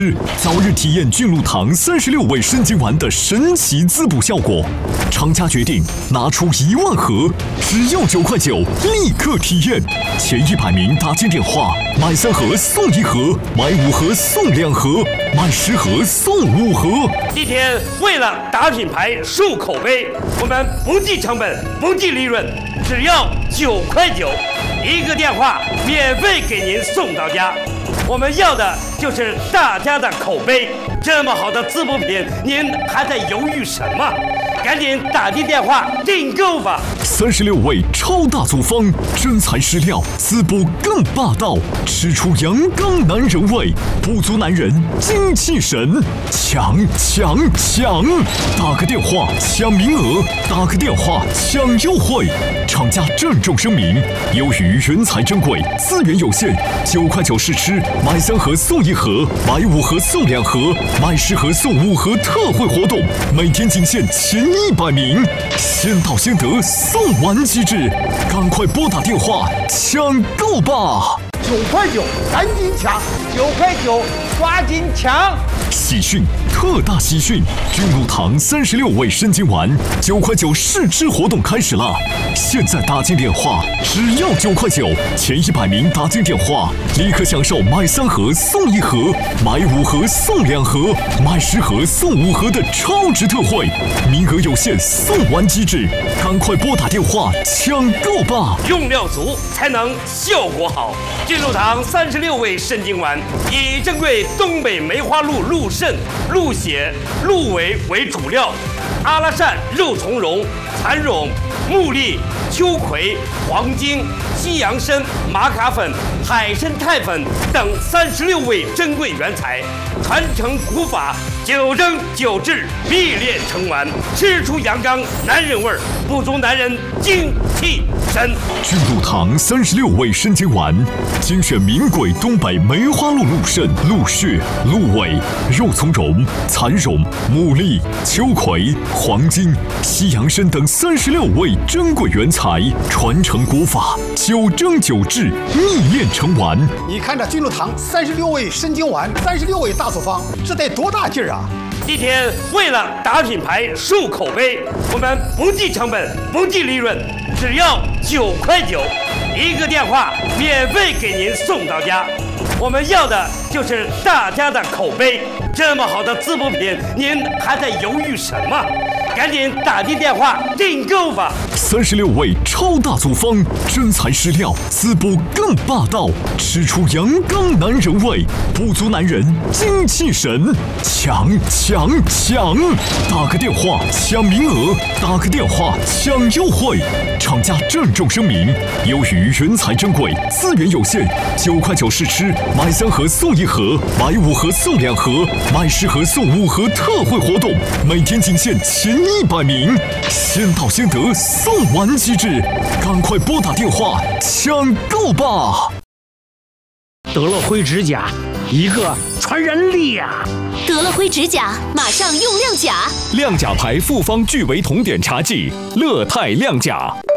早日体验菌露堂36味生津丸的神奇滋补效果，厂家决定拿出1万盒，只要9块9，立刻体验。前100名打进电话，买3盒送1盒，买5盒送2盒，买10盒送5盒。 今天为了打品牌、树口碑，我们不计成本、不计利润，只要9块9，一个电话免费给您送到家。我们要的就是大家的口碑，这么好的滋补品，您还在犹豫什么？赶紧打进电话订购吧 ！36味超大组方，真材实料，滋补更霸道，吃出阳刚男人味，补足男人精气神，抢！打个电话抢名额，打个电话抢优惠。厂家郑重声明，由于人才珍贵，资源有限，9块9试吃，买3盒送1盒，买5盒送2盒，买10盒送5盒特惠活动，每天仅限前100名，先到先得，送完机制，赶快拨打电话抢购吧 ！9块9，赶紧抢！9块9，抓紧抢！ 喜讯，特大喜讯！菌露堂36味生津丸9块9试吃活动开始了！现在打进电话，只要9块9，前100名打进电话，立刻享受买3盒送1盒，买5盒送2盒，买10盒送5盒的超值特惠，名额有限，送完机制，赶快拨打电话抢购吧！ 用料足才能效果好。菌露堂36味生津丸以珍贵东北梅花鹿鹿肾、鹿血、鹿尾为主料，阿拉善、肉苁蓉、蚕苇、木栗、秋葵、黄精、西洋参、玛卡粉、海参肽粉等36味珍贵原材，传承古法，9蒸9制，必炼成丸，吃出阳刚男人味儿，补足男人精气神。 菌露堂36味生津丸，精选名贵东北梅花鹿鹿肾、鹿血、鹿尾、肉苁蓉、蚕苇、木栗、秋葵、黄精、西洋参等36味珍贵原材，传承古法，9蒸9制，秘炼成丸。 你看这菌露堂36味生津丸，36味大组方，这得多大劲儿啊！ 今天为了打品牌、树口碑，我们不计成本、不计利润，只要9块9，一个电话免费给您送到家。我们要的就是大家的口碑，这么好的滋补品，您还在犹豫什么？赶紧打进电话订购吧 ！36味超大组方，真材实料，滋补更霸道，吃出阳刚男人味，补足男人精气神，抢！打个电话抢名额，打个电话抢优惠。厂家郑重声明，由于人才珍贵，资源有限，9块9试吃，买3盒送1盒，买5盒送2盒，买10盒送5盒特惠活动，每天仅限前100名，先到先得，送完机制，赶快拨打电话抢购吧！ 得了灰指甲，一个传染力啊！ 得了灰指甲，马上用亮甲。 亮甲牌复方聚维酮碘茶剂，乐泰亮甲。